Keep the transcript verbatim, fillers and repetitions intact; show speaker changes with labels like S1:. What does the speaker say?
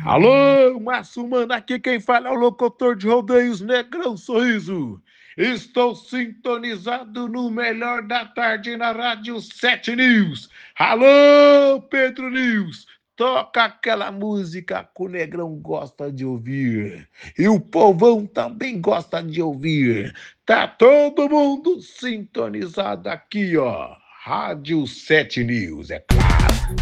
S1: Alô, Massumana, aqui quem fala é o locutor de rodeios Negrão Sorriso. Estou sintonizado no melhor da tarde na Rádio sete News. Alô, Pedro News, toca aquela música que o Negrão gosta de ouvir. E o povão também gosta de ouvir. Tá todo mundo sintonizado aqui, ó. Rádio sete News, é claro.